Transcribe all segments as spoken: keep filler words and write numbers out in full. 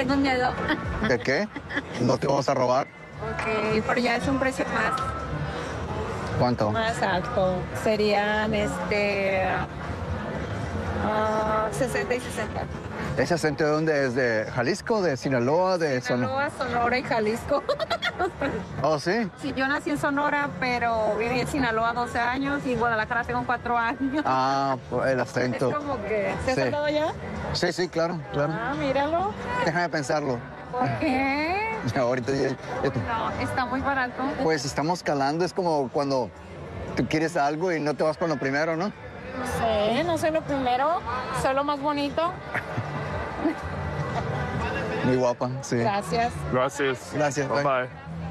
tengo miedo. ¿De qué? ¿No te vamos a robar? Ok, pero ya es un precio más, ¿Cuánto? más alto. Serían, este, ah, sesenta y sesenta. ¿Ese acento de dónde es? ¿De Jalisco, de Sinaloa, de Sonora? Sinaloa, Sonora y Jalisco. Oh, ¿sí? Sí, yo nací en Sonora, pero viví en Sinaloa doce años y en Guadalajara tengo cuatro años. Ah, por el acento. Es como que... ¿Te has Sí. hablado ya? Sí, sí, claro, claro. Ah, míralo. Déjame pensarlo. ¿Por qué? Ya, ahorita ya- ya- No, está muy barato. Pues estamos calando, es como cuando tú quieres algo y no te vas con lo primero, ¿no? No sé, no soy lo primero, soy lo más bonito. Muy guapa, sí. Gracias. Gracias. Gracias, Bye bye. bye.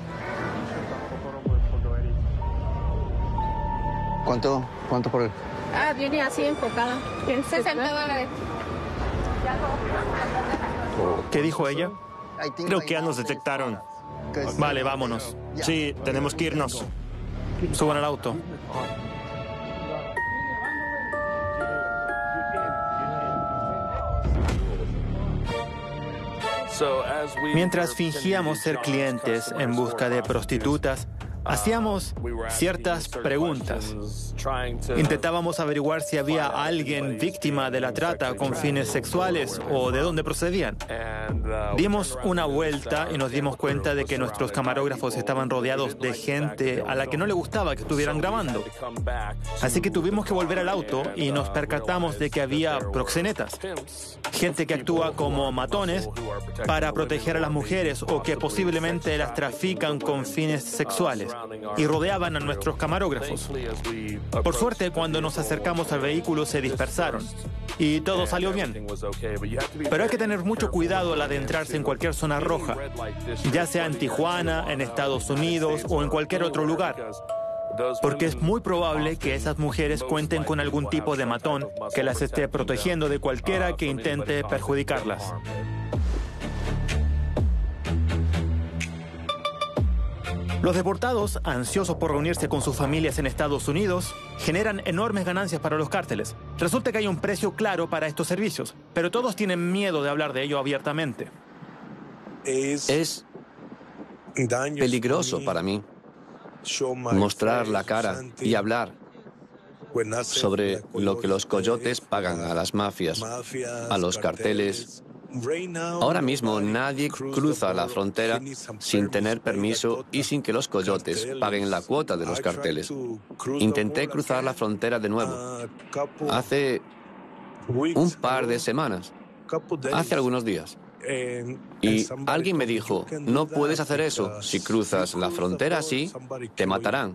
¿Cuánto, cuánto por el...? Ah, viene así enfocada. sesenta dólares. ¿Qué dijo ella? Creo que ya nos detectaron. Vale, vámonos. Sí, tenemos que irnos. Suban al auto. Mientras fingíamos ser clientes en busca de prostitutas, hacíamos ciertas preguntas. Intentábamos averiguar si había alguien víctima de la trata con fines sexuales o de dónde procedían. Dimos una vuelta y nos dimos cuenta de que nuestros camarógrafos estaban rodeados de gente a la que no le gustaba que estuvieran grabando. Así que tuvimos que volver al auto y nos percatamos de que había proxenetas. Gente que actúa como matones para proteger a las mujeres o que posiblemente las trafican con fines sexuales y rodeaban a nuestros camarógrafos. Por suerte, cuando nos acercamos al vehículo se dispersaron y todo salió bien. Pero hay que tener mucho cuidado al adentrarse en cualquier zona roja, ya sea en Tijuana, en Estados Unidos o en cualquier otro lugar, porque es muy probable que esas mujeres cuenten con algún tipo de matón que las esté protegiendo de cualquiera que intente perjudicarlas. Los deportados, ansiosos por reunirse con sus familias en Estados Unidos, generan enormes ganancias para los cárteles. Resulta que hay un precio claro para estos servicios, pero todos tienen miedo de hablar de ello abiertamente. Es peligroso para mí mostrar la cara y hablar sobre lo que los coyotes pagan a las mafias, a los carteles. Ahora mismo nadie cruza la frontera sin tener permiso y sin que los coyotes paguen la cuota de los carteles. Intenté cruzar la frontera de nuevo hace un par de semanas, hace algunos días. Y alguien me dijo, no puedes hacer eso. Si cruzas la frontera así, te matarán.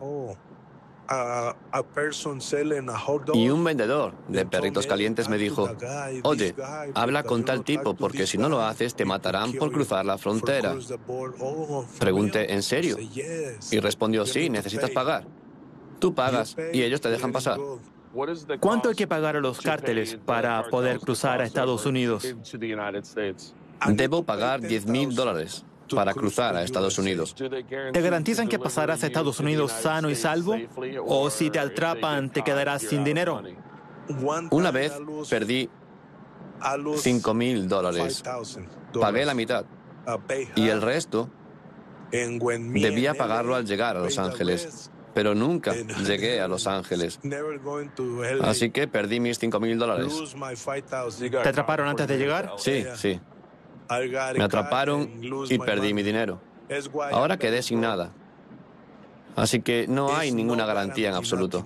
Y un vendedor de perritos calientes me dijo, oye, habla con tal tipo porque si no lo haces te matarán por cruzar la frontera. Pregunté, ¿en serio? Y respondió, sí, necesitas pagar. Tú pagas y ellos te dejan pasar. ¿Cuánto hay que pagar a los cárteles para poder cruzar a Estados Unidos? Debo pagar diez mil dólares para cruzar a Estados Unidos. ¿Te garantizan que pasarás a Estados Unidos sano y salvo? ¿O si te atrapan te quedarás sin dinero? Una vez perdí cinco mil dólares. Pagué la mitad. Y el resto debía pagarlo al llegar a Los Ángeles. Pero nunca llegué a Los Ángeles. Así que perdí mis cinco mil dólares. ¿Te atraparon antes de llegar? Sí, sí. Me atraparon y perdí mi dinero. Ahora quedé sin nada. Así que no hay ninguna garantía en absoluto.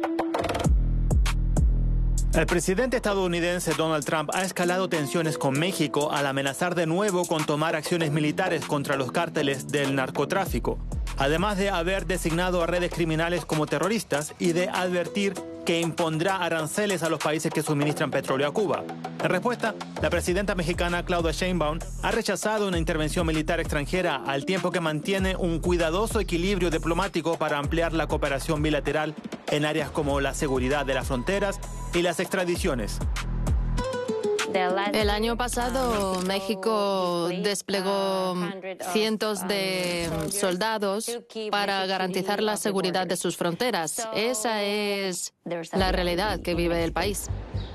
El presidente estadounidense Donald Trump ha escalado tensiones con México al amenazar de nuevo con tomar acciones militares contra los cárteles del narcotráfico, además de haber designado a redes criminales como terroristas y de advertir que impondrá aranceles a los países que suministran petróleo a Cuba. En respuesta, la presidenta mexicana Claudia Sheinbaum ha rechazado una intervención militar extranjera al tiempo que mantiene un cuidadoso equilibrio diplomático para ampliar la cooperación bilateral en áreas como la seguridad de las fronteras y las extradiciones. El año pasado México desplegó cientos de soldados para garantizar la seguridad de sus fronteras. Esa es la realidad que vive el país.